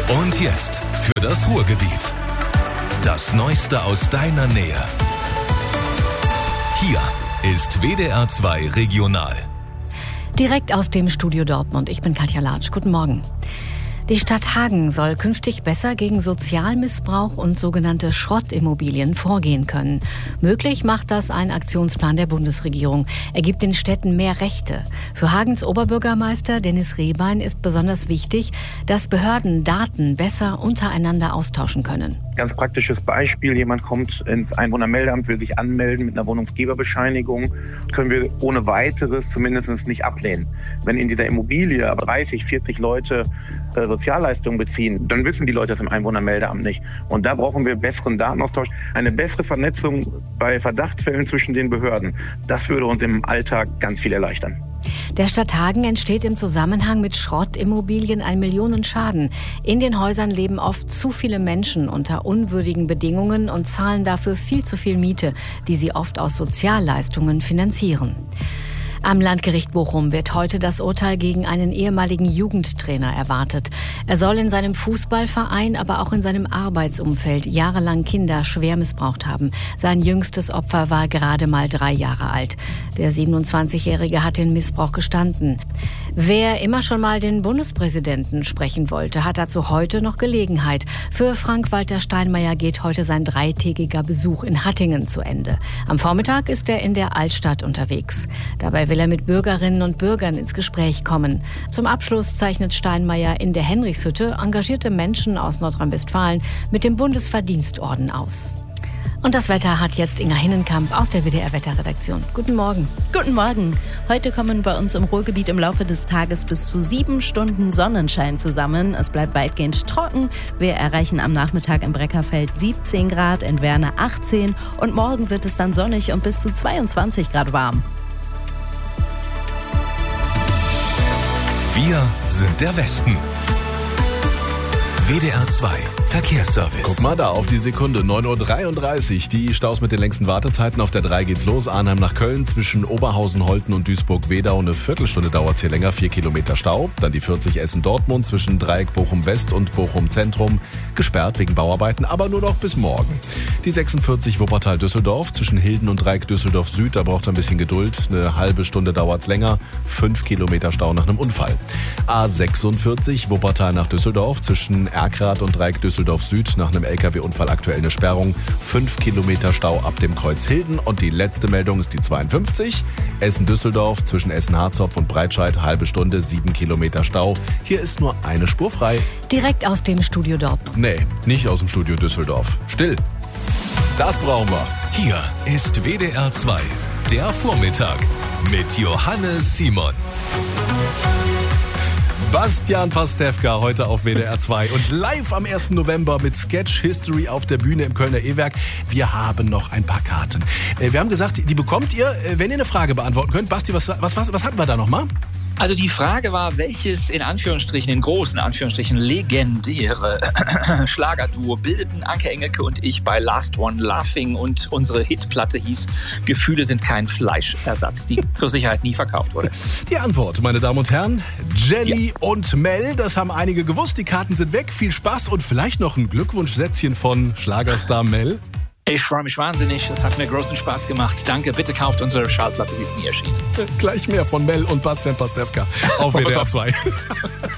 Und jetzt für das Ruhrgebiet. Das Neueste aus deiner Nähe. Hier ist WDR 2 Regional. Direkt aus dem Studio Dortmund. Ich bin Katja Latsch. Guten Morgen. Die Stadt Hagen soll künftig besser gegen Sozialmissbrauch und sogenannte Schrottimmobilien vorgehen können. Möglich macht das ein Aktionsplan der Bundesregierung. Er gibt den Städten mehr Rechte. Für Hagens Oberbürgermeister Dennis Rehbein ist besonders wichtig, dass Behörden Daten besser untereinander austauschen können. Ganz praktisches Beispiel, jemand kommt ins Einwohnermeldeamt, will sich anmelden mit einer Wohnungsgeberbescheinigung, können wir ohne weiteres zumindest nicht ablehnen. Wenn in dieser Immobilie aber 30, 40 Leute Sozialleistungen beziehen, dann wissen die Leute das im Einwohnermeldeamt nicht. Und da brauchen wir besseren Datenaustausch, eine bessere Vernetzung bei Verdachtsfällen zwischen den Behörden. Das würde uns im Alltag ganz viel erleichtern. Der Stadt Hagen entsteht im Zusammenhang mit Schrottimmobilien ein Millionenschaden. In den Häusern leben oft zu viele Menschen unter unwürdigen Bedingungen und zahlen dafür viel zu viel Miete, die sie oft aus Sozialleistungen finanzieren. Am Landgericht Bochum wird heute das Urteil gegen einen ehemaligen Jugendtrainer erwartet. Er soll in seinem Fußballverein, aber auch in seinem Arbeitsumfeld jahrelang Kinder schwer missbraucht haben. Sein jüngstes Opfer war gerade mal 3 Jahre alt. Der 27-Jährige hat den Missbrauch gestanden. Wer immer schon mal den Bundespräsidenten sprechen wollte, hat dazu heute noch Gelegenheit. Für Frank-Walter Steinmeier geht heute sein 3-tägiger Besuch in Hattingen zu Ende. Am Vormittag ist er in der Altstadt unterwegs. Dabei will er mit Bürgerinnen und Bürgern ins Gespräch kommen. Zum Abschluss zeichnet Steinmeier in der Henrichshütte engagierte Menschen aus Nordrhein-Westfalen mit dem Bundesverdienstorden aus. Und das Wetter hat jetzt Inga Hinnenkamp aus der WDR-Wetterredaktion. Guten Morgen. Guten Morgen. Heute kommen bei uns im Ruhrgebiet im Laufe des Tages bis zu 7 Stunden Sonnenschein zusammen. Es bleibt weitgehend trocken. Wir erreichen am Nachmittag im Breckerfeld 17 Grad, in Werne 18 und morgen wird es dann sonnig und bis zu 22 Grad warm. Wir sind der Westen. WDR 2 Verkehrsservice. Guck mal da auf die Sekunde, 9:33 Uhr. Die Staus mit den längsten Wartezeiten. Auf der 3 geht's los. Arnheim nach Köln zwischen Oberhausen, Holten und Duisburg-Wedau. Eine Viertelstunde dauert's hier länger, 4 Kilometer Stau. Dann die 40 Essen-Dortmund zwischen Dreieck Bochum-West und Bochum-Zentrum. Gesperrt wegen Bauarbeiten, aber nur noch bis morgen. Die 46 Wuppertal-Düsseldorf zwischen Hilden und Dreieck Düsseldorf-Süd. Da braucht es ein bisschen Geduld. Eine halbe Stunde dauert's länger. 5 Kilometer Stau nach einem Unfall. A46 Wuppertal nach Düsseldorf zwischen Erkrath und Dreieck Düsseldorf-Süd nach einem LKW-Unfall aktuell eine Sperrung. 5 Kilometer Stau ab dem Kreuz Hilden. Und die letzte Meldung ist die 52. Essen-Düsseldorf zwischen Essen-Harzopf und Breitscheid. Halbe Stunde, 7 Kilometer Stau. Hier ist nur eine Spur frei. Direkt aus dem Studio Dortmund. Nee, nicht aus dem Studio Düsseldorf. Still. Das brauchen wir. Hier ist WDR 2, der Vormittag mit Johannes Simon. Bastian Pastewka heute auf WDR 2 und live am 1. November mit Sketch History auf der Bühne im Kölner E-Werk. Wir haben noch ein paar Karten. Wir haben gesagt, die bekommt ihr, wenn ihr eine Frage beantworten könnt. Basti, was hatten wir da nochmal? Also die Frage war, welches in Anführungsstrichen, in großen Anführungsstrichen, legendäre Schlagerduo bildeten Anke Engelke und ich bei Last One Laughing, und unsere Hitplatte hieß Gefühle sind kein Fleischersatz, die zur Sicherheit nie verkauft wurde. Die Antwort, meine Damen und Herren, Jenny und Mel, das haben einige gewusst, die Karten sind weg, viel Spaß und vielleicht noch ein Glückwunschsätzchen von Schlagerstar Mel. Ich freue mich wahnsinnig, es hat mir großen Spaß gemacht. Danke, bitte kauft unsere Schallplatte, sie ist nie erschienen. Gleich mehr von Mel und Bastian Pastewka auf WDR 2.